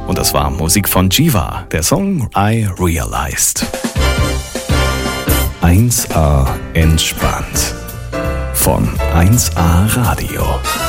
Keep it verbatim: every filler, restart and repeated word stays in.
Und das war Musik von Jiva, der Song I Realized. eins A entspannt von eins A Radio.